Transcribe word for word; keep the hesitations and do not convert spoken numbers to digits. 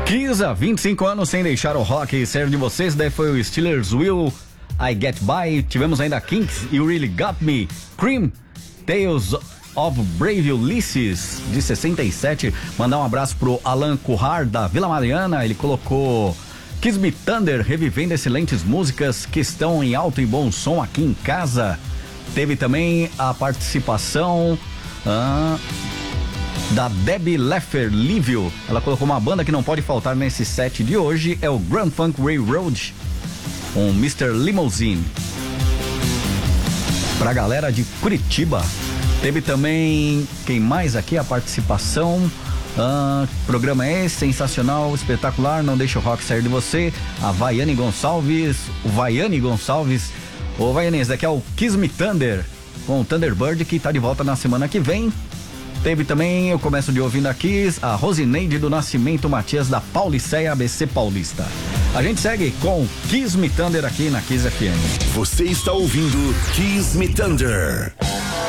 Kiss, há vinte e cinco anos sem deixar o rock ser de vocês. Daí foi o Steelers Will, I Get By. Tivemos ainda Kinks, You Really Got Me. Cream, Tales of Brave Ulysses, de sessenta e sete. Mandar um abraço pro Alan Currar, da Vila Mariana. Ele colocou Kiss Me Thunder, revivendo excelentes músicas que estão em alto e bom som aqui em casa. Teve também a participação ah, da Debbie Leffer Lívio. Ela colocou uma banda que não pode faltar nesse set de hoje, é o Grand Funk Railroad, com mister Limousine. Pra galera de Curitiba. Teve também, quem mais aqui, a participação, ah, programa esse, sensacional, espetacular, não deixa o rock sair de você, a Vaiane Gonçalves, o Vaiane Gonçalves. Ô Vaiane, esse daqui é o Kiss Me Thunder, com o Thunderbird, que tá de volta na semana que vem. Teve também, eu começo de ouvindo aqui, a Rosineide do Nascimento Matias, da Pauliceia, A B C Paulista. A gente segue com Kiss Me Thunder aqui na Kiss F M. Você está ouvindo Kiss Me Thunder.